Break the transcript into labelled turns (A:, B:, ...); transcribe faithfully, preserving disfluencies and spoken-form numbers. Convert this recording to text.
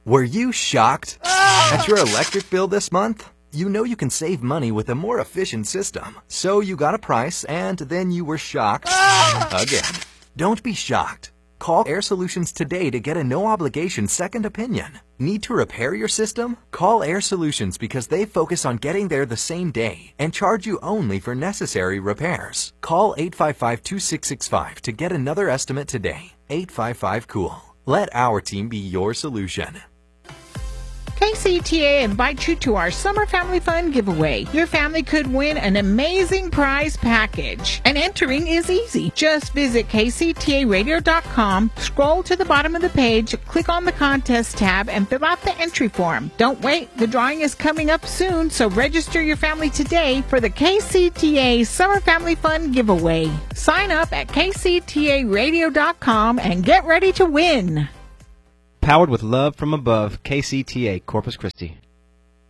A: Were you shocked at your electric bill this month? You know you can save money with a more efficient system. So you got a price and then you were shocked again. Don't be shocked. Call Air Solutions today to get a no-obligation second opinion. Need to repair your system? Call Air Solutions because they focus on getting there the same day and charge you only for necessary repairs. Call eight five five, two six six five to get another estimate today. eight five five, cool. Let our team be your solution.
B: K C T A invites you to our Summer Family Fun giveaway. Your family could win an amazing prize package. And entering is easy. Just visit K C T A radio dot com, scroll to the bottom of the page, click on the contest tab, and fill out the entry form. Don't wait, the drawing is coming up soon, so register your family today for the K C T A Summer Family Fun giveaway. Sign up at K C T A radio dot com and get ready to win.
C: Powered with love from above, K C T A Corpus Christi.